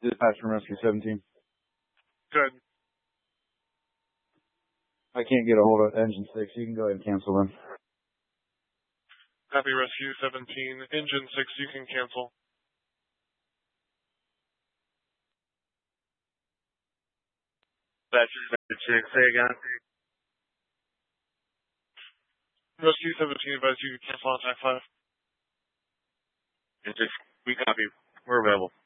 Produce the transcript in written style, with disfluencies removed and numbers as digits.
Dispatch from Rescue 17. Good. I can't get a hold of Engine 6. You can go ahead and cancel them. Copy Rescue 17. Engine 6, you can cancel. Dispatch 6, say again. Rescue 17 advise you to cancel on Attack 5. Engine 6, we copy. We're available.